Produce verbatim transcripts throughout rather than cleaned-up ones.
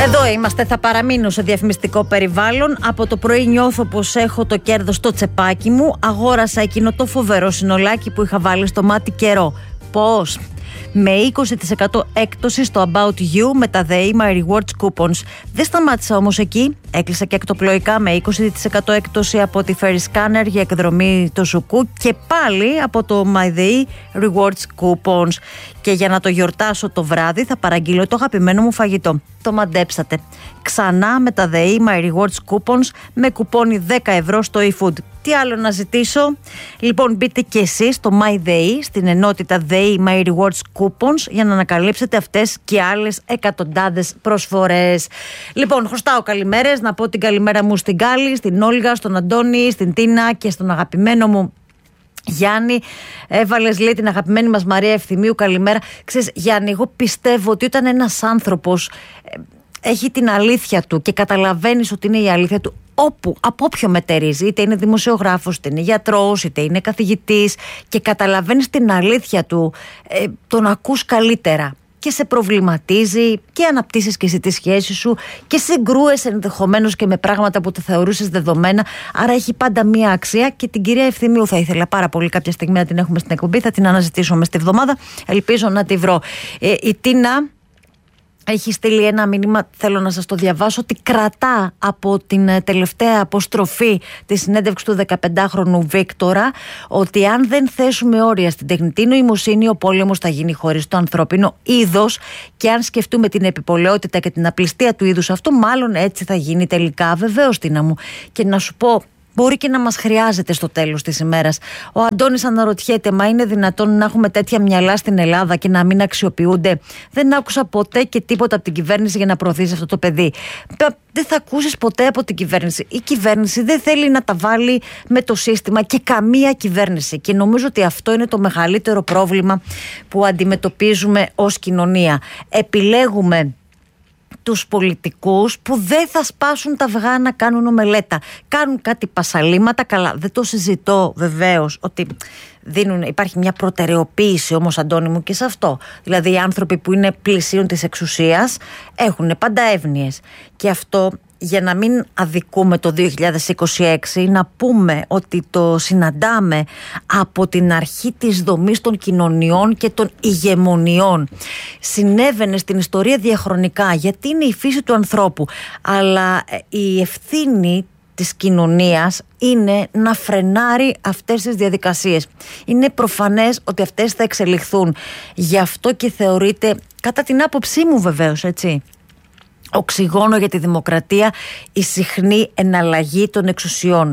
Εδώ είμαστε, θα παραμείνω σε διαφημιστικό περιβάλλον. Από το πρωί νιώθω πως έχω το κέρδος στο τσεπάκι μου. Αγόρασα εκείνο το φοβερό συνολάκι που είχα βάλει στο μάτι καιρό. Πώς? Με είκοσι τοις εκατό έκπτωση στο About You με τα The My Rewards Coupons. Δεν σταμάτησα όμως εκεί. Έκλεισα και εκτοπλοϊκά με είκοσι τοις εκατό έκπτωση από τη Ferry Scanner για εκδρομή το Σουκού και πάλι από το My The Rewards Coupons. Και για να το γιορτάσω το βράδυ θα παραγγείλω το αγαπημένο μου φαγητό. Το μαντέψατε. Ξανά με τα The My Rewards Coupons με κουπόνι δέκα ευρώ στο eFood. Τι άλλο να ζητήσω? Λοιπόν, μπείτε και εσείς στο My The, στην ενότητα The My Rewards Coupons, για να ανακαλύψετε αυτές και άλλες εκατοντάδες προσφορές. Λοιπόν, χρωστάω καλημέρες. Να πω την καλημέρα μου στην Κάλλη, στην Όλγα, στον Αντώνη, στην Τίνα και στον αγαπημένο μου Γιάννη. Έβαλες, λέει, την αγαπημένη μας Μαρία Ευθυμίου. Καλημέρα. Ξέρεις, Γιάννη, εγώ πιστεύω ότι όταν ένας άνθρωπος ε, έχει την αλήθεια του και καταλαβαίνεις ότι είναι η αλήθεια του, όπου, από όποιο μετερίζει, είτε είναι δημοσιογράφος, είτε είναι γιατρός, είτε είναι καθηγητής, και καταλαβαίνεις την αλήθεια του, ε, τον ακούς καλύτερα και σε προβληματίζει και αναπτύσσεις και εσύ τη σχέση σου και συγκρούεσαι ενδεχομένως και με πράγματα που τα θεωρούσες δεδομένα. Άρα έχει πάντα μία αξία. Και την κυρία Ευθυμίου θα ήθελα πάρα πολύ κάποια στιγμή να την έχουμε στην εκπομπή. Θα την αναζητήσω μες τη βδομάδα. Ελπίζω να τη βρω. Ε, η Τίνα έχει στείλει ένα μήνυμα, θέλω να σας το διαβάσω, ότι κρατά από την τελευταία αποστροφή τη συνέντευξη του δεκαπεντάχρονου Βίκτορα ότι αν δεν θέσουμε όρια στην τεχνητή νοημοσύνη, ο πόλεμος θα γίνει χωρίς το ανθρώπινο είδος, και αν σκεφτούμε την επιπολαιότητα και την απληστία του είδους αυτού, μάλλον έτσι θα γίνει τελικά. Βεβαίως, Τίνα μου. Και να σου πω, μπορεί και να μας χρειάζεται στο τέλος της ημέρας. Ο Αντώνης αναρωτιέται, μα είναι δυνατόν να έχουμε τέτοια μυαλά στην Ελλάδα και να μην αξιοποιούνται? Δεν άκουσα ποτέ και τίποτα από την κυβέρνηση για να προωθήσει αυτό το παιδί. Δεν θα ακούσεις ποτέ από την κυβέρνηση. Η κυβέρνηση δεν θέλει να τα βάλει με το σύστημα, και καμία κυβέρνηση. Και νομίζω ότι αυτό είναι το μεγαλύτερο πρόβλημα που αντιμετωπίζουμε ως κοινωνία. Επιλέγουμε τους πολιτικούς που δεν θα σπάσουν τα αυγά να κάνουν ομελέτα. Κάνουν κάτι πασαλήματα, καλά, δεν το συζητώ βεβαίως ότι δίνουν, υπάρχει μια προτεραιοποίηση όμως, Αντώνη μου, και σε αυτό. Δηλαδή οι άνθρωποι που είναι πλησίον της εξουσίας έχουν πάντα εύνοιες. Και αυτό, για να μην αδικούμε το δύο χιλιάδες είκοσι έξι, να πούμε ότι το συναντάμε από την αρχή της δομής των κοινωνιών και των ηγεμονιών. Συνέβαινε στην ιστορία διαχρονικά, γιατί είναι η φύση του ανθρώπου, αλλά η ευθύνη της κοινωνίας είναι να φρενάρει αυτές τις διαδικασίες. Είναι προφανές ότι αυτές θα εξελιχθούν. Γι' αυτό και θεωρείται, κατά την άποψή μου βεβαίως, έτσι, οξυγόνο για τη δημοκρατία η συχνή εναλλαγή των εξουσιών.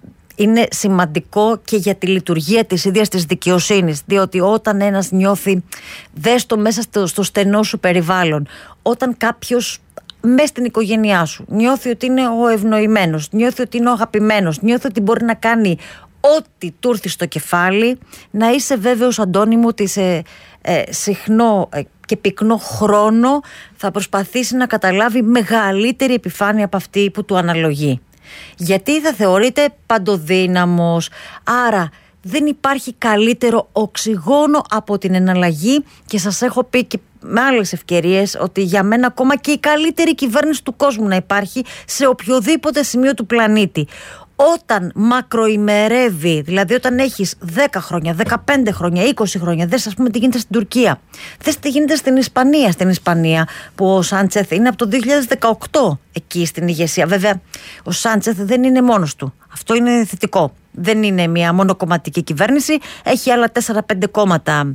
Είναι σημαντικό και για τη λειτουργία της ίδιας της δικαιοσύνης, διότι όταν ένας νιώθει, δες το μέσα στο, στο στενό σου περιβάλλον, όταν κάποιος μέσα στην οικογένειά σου νιώθει ότι είναι ο ευνοημένος, νιώθει ότι είναι ο αγαπημένος, νιώθει ότι μπορεί να κάνει ό,τι του έρθει στο κεφάλι, να είσαι βέβαιος, Αντώνη μου, ότι σε ε, συχνό ε, και πυκνό χρόνο θα προσπαθήσει να καταλάβει μεγαλύτερη επιφάνεια από αυτή που του αναλογεί. Γιατί θα θεωρείται παντοδύναμος. Άρα δεν υπάρχει καλύτερο οξυγόνο από την εναλλαγή, και σας έχω πει και με άλλες ευκαιρίες ότι για μένα ακόμα και η καλύτερη κυβέρνηση του κόσμου να υπάρχει σε οποιοδήποτε σημείο του πλανήτη, όταν μακροημερεύει, δηλαδή όταν έχεις δέκα χρόνια, δεκαπέντε χρόνια, είκοσι χρόνια, δες ας πούμε τι γίνεται στην Τουρκία, δες τι γίνεται στην Ισπανία, στην Ισπανία που ο Σάντσεθ είναι από το δύο χιλιάδες δεκαοκτώ εκεί στην ηγεσία. Βέβαια ο Σάντσεθ δεν είναι μόνος του, αυτό είναι θετικό, δεν είναι μια μονοκομματική κυβέρνηση, έχει άλλα τέσσερα πέντε κόμματα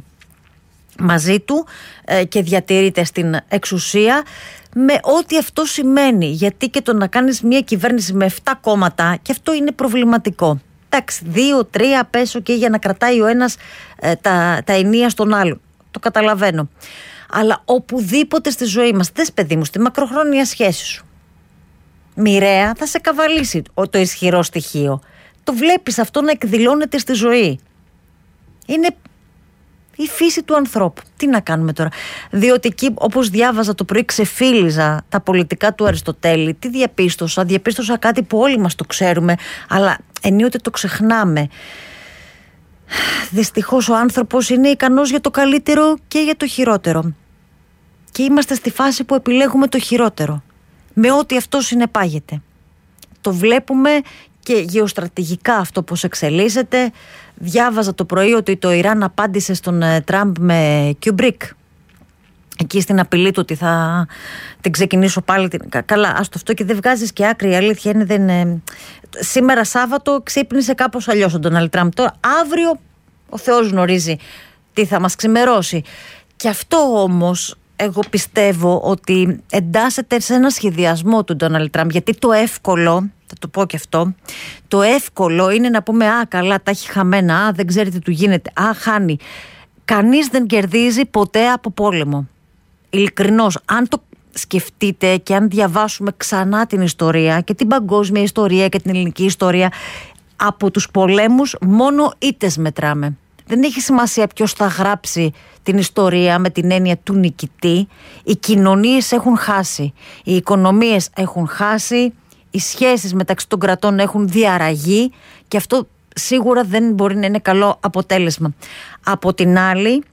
μαζί του ε, και διατηρείται στην εξουσία, με ό,τι αυτό σημαίνει. Γιατί και το να κάνεις μια κυβέρνηση με επτά κόμματα, και αυτό είναι προβληματικό. Εντάξει, δύο, τρία πέσω και για να κρατάει ο ένας ε, τα, τα ενία στον άλλο. Το καταλαβαίνω. Αλλά οπουδήποτε στη ζωή μας, δες παιδί μου, στη μακροχρόνια σχέση σου, μοιραία θα σε καβαλήσει το ισχυρό στοιχείο. Το βλέπεις αυτό να εκδηλώνεται στη ζωή. Είναι η φύση του ανθρώπου. Τι να κάνουμε τώρα? Διότι εκεί, όπως διάβαζα το πρωί, ξεφύλιζα τα πολιτικά του Αριστοτέλη. Τι διαπίστωσα? Διαπίστωσα κάτι που όλοι μας το ξέρουμε, αλλά ενίοτε το ξεχνάμε. Δυστυχώς ο άνθρωπος είναι ικανός για το καλύτερο και για το χειρότερο. Και είμαστε στη φάση που επιλέγουμε το χειρότερο. με ό,τι αυτό συνεπάγεται. Το βλέπουμε και γεωστρατηγικά αυτό πώς εξελίσσεται. Διάβαζα το πρωί ότι το Ιράν απάντησε στον Τραμπ με Κιουμπρίκ. Εκεί στην απειλή του ότι θα την ξεκινήσω πάλι. Καλά, ας το αυτό και δεν βγάζεις και άκρη. Η αλήθεια είναι δεν. Ε... Σήμερα Σάββατο ξύπνησε κάπως αλλιώς ο Ντόναλντ Τραμπ. Τώρα αύριο ο Θεός γνωρίζει τι θα μας ξημερώσει. Και αυτό όμως εγώ πιστεύω ότι εντάσσεται σε ένα σχεδιασμό του Ντόναλντ Τραμπ. Γιατί το εύκολο, θα το πω και αυτό, το εύκολο είναι να πούμε «Α, καλά, τα έχει χαμένα, α, δεν ξέρει τι του γίνεται, α, χάνει». Κανείς δεν κερδίζει ποτέ από πόλεμο. Ειλικρινώς, αν το σκεφτείτε και αν διαβάσουμε ξανά την ιστορία και την παγκόσμια ιστορία και την ελληνική ιστορία, από τους πολέμους μόνο ήττες μετράμε. Δεν έχει σημασία ποιος θα γράψει την ιστορία με την έννοια του νικητή. Οι κοινωνίες έχουν χάσει, οι οικονομίες έχουν χάσει, οι σχέσεις μεταξύ των κρατών έχουν διαραγεί και αυτό σίγουρα δεν μπορεί να είναι καλό αποτέλεσμα. Από την άλλη,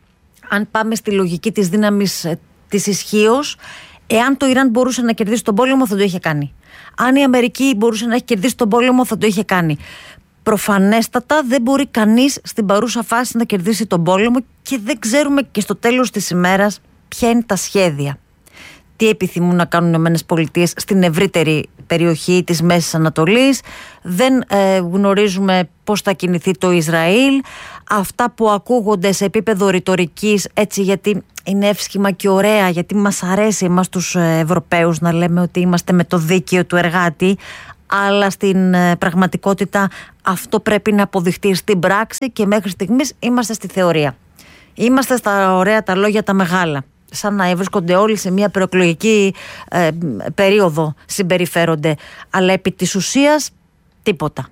αν πάμε στη λογική της δύναμης της ισχύως, εάν το Ιράν μπορούσε να κερδίσει τον πόλεμο θα το είχε κάνει. Αν η Αμερική μπορούσε να έχει κερδίσει τον πόλεμο θα το είχε κάνει. Προφανέστατα δεν μπορεί κανείς στην παρούσα φάση να κερδίσει τον πόλεμο και δεν ξέρουμε και στο τέλος της ημέρας ποια είναι τα σχέδια. Τι επιθυμούν να κάνουν οι ΗΠΑ στην ευρύτερη περιοχή της Μέσης Ανατολής. Δεν ε, γνωρίζουμε πώς θα κινηθεί το Ισραήλ. Αυτά που ακούγονται σε επίπεδο ρητορικής, έτσι, γιατί είναι εύσχημα και ωραία, γιατί μας αρέσει εμάς τους Ευρωπαίους να λέμε ότι είμαστε με το δίκαιο του εργάτη, αλλά στην ε, πραγματικότητα αυτό πρέπει να αποδειχτεί στην πράξη και μέχρι στιγμής είμαστε στη θεωρία. Είμαστε στα ωραία τα λόγια τα μεγάλα. Σαν να βρίσκονται όλοι σε μια προεκλογική ε, περίοδο συμπεριφέρονται. Αλλά επί της ουσίας τίποτα.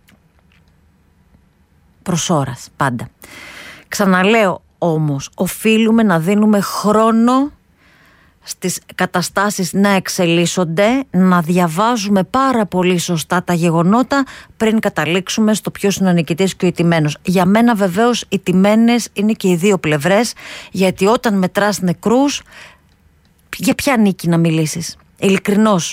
Προς ώρας πάντα. Ξαναλέω όμως, οφείλουμε να δίνουμε χρόνο στις καταστάσεις να εξελίσσονται, να διαβάζουμε πάρα πολύ σωστά τα γεγονότα πριν καταλήξουμε στο ποιος είναι ο νικητής και ο ηττημένος. Για μένα βεβαίως οι ηττημένες είναι και οι δύο πλευρές, γιατί όταν μετράς νεκρούς, για ποια νίκη να μιλήσεις? Ειλικρινώς,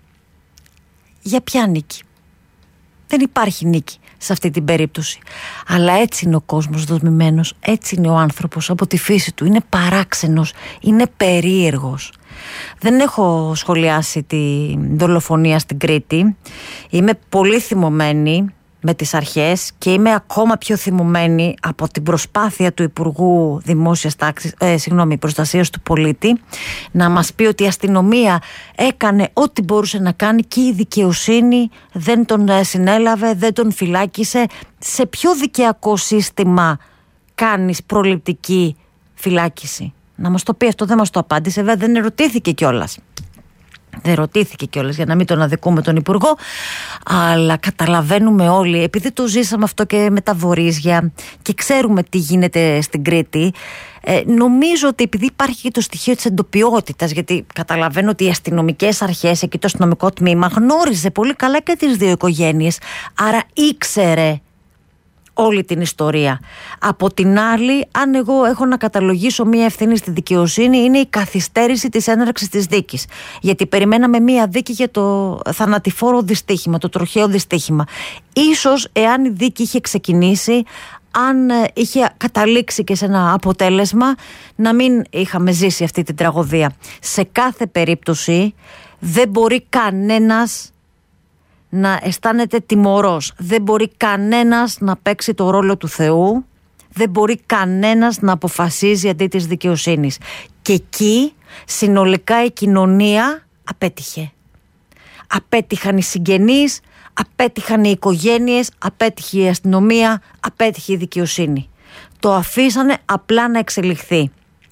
για ποια νίκη? Δεν υπάρχει νίκη σε αυτή την περίπτωση. Αλλά έτσι είναι ο κόσμος δομημένος, έτσι είναι ο άνθρωπος από τη φύση του. Είναι παράξενος, είναι περίεργος. Δεν έχω σχολιάσει τη δολοφονία στην Κρήτη. Είμαι πολύ θυμωμένη με τις αρχές και είμαι ακόμα πιο θυμωμένη από την προσπάθεια του Υπουργού Δημόσιας Τάξης, ε, συγγνώμη, Προστασίας του Πολίτη να μας πει ότι η αστυνομία έκανε ό,τι μπορούσε να κάνει και η δικαιοσύνη δεν τον συνέλαβε, δεν τον φυλάκισε. Σε ποιο δικαιακό σύστημα κάνεις προληπτική φυλάκιση? Να μας το πει αυτό, δεν μας το απάντησε, βέβαια δεν ερωτήθηκε κιόλας. Δεν ρωτήθηκε κιόλας, για να μην τον αδικούμε τον Υπουργό, αλλά καταλαβαίνουμε όλοι, επειδή το ζήσαμε αυτό και με τα βορίζια και ξέρουμε τι γίνεται στην Κρήτη, ε, νομίζω ότι επειδή υπάρχει και το στοιχείο της εντοπιότητας, γιατί καταλαβαίνω ότι οι αστυνομικές αρχές, εκεί το αστυνομικό τμήμα γνώριζε πολύ καλά και τις δύο οικογένειες, άρα ήξερε όλη την ιστορία. Από την άλλη, αν εγώ έχω να καταλογίσω μία ευθύνη στη δικαιοσύνη, είναι η καθυστέρηση της έναρξης της δίκης. Γιατί περιμέναμε μία δίκη για το θανατηφόρο δυστύχημα, το τροχαίο δυστύχημα. Ίσως, εάν η δίκη είχε ξεκινήσει, αν είχε καταλήξει και σε ένα αποτέλεσμα, να μην είχαμε ζήσει αυτή την τραγωδία. Σε κάθε περίπτωση, δεν μπορεί κανένας να αισθάνεται τιμωρός. Δεν μπορεί κανένας να παίξει το ρόλο του Θεού. Δεν μπορεί κανένας να αποφασίζει αντί της δικαιοσύνης. Και εκεί συνολικά η κοινωνία απέτυχε. Απέτυχαν οι συγγενείς, απέτυχαν οι οικογένειες, απέτυχε η αστυνομία, απέτυχε η δικαιοσύνη. Το αφήσανε απλά να εξελιχθεί.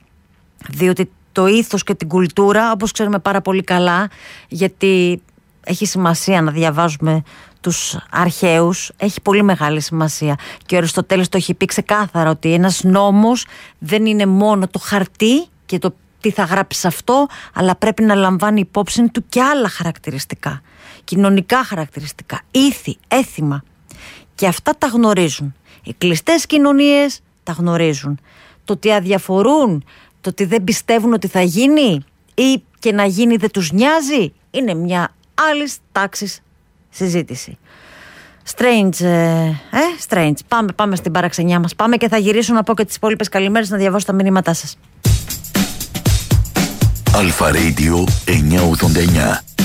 Διότι το ήθος και την κουλτούρα, όπως ξέρουμε πάρα πολύ καλά, γιατί έχει σημασία να διαβάζουμε τους αρχαίους, έχει πολύ μεγάλη σημασία. Και ο Αριστοτέλης το έχει πει ξεκάθαρα ότι ένας νόμος δεν είναι μόνο το χαρτί και το τι θα γράψει αυτό, αλλά πρέπει να λαμβάνει υπόψη του και άλλα χαρακτηριστικά, κοινωνικά χαρακτηριστικά, ήθη, έθιμα. Και αυτά τα γνωρίζουν. Οι κλειστές κοινωνίες τα γνωρίζουν. Το ότι αδιαφορούν, το ότι δεν πιστεύουν ότι θα γίνει, ή και να γίνει δεν τους νοιάζει, είναι μια άλλης τάξης συζήτηση. Strange, ε, strange. Πάμε, πάμε στην παραξενιά μας. Πάμε και θα γυρίσω να πω και τις υπόλοιπες καλημέρες, να διαβάσω τα μηνύματά σας. Αλφα Radio εννιακόσια ογδόντα εννιά.